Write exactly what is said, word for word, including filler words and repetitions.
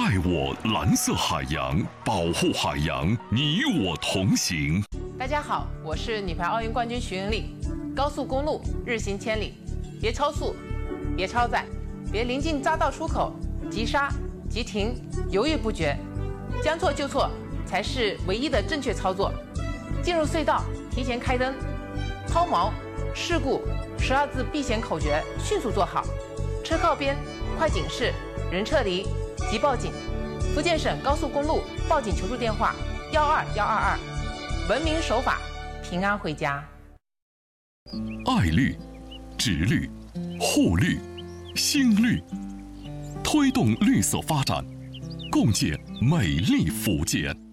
爱我蓝色海洋，保护海洋，你我同行。 大家好，我是女排奥运冠军徐云丽。高速公路日行千里，别超速，别超载，别临近匝道出口急刹、急停，犹豫不决，将错就错才是唯一的正确操作。进入隧道提前开灯，抛锚、事故十二字避险口诀迅速做好。车靠边，快警示，人撤离，即报警。福建省高速公路报警求助电话：幺二幺二二。文明守法，平安回家。 爱绿、植绿、护绿、新绿，推动绿色发展，共建美丽福建。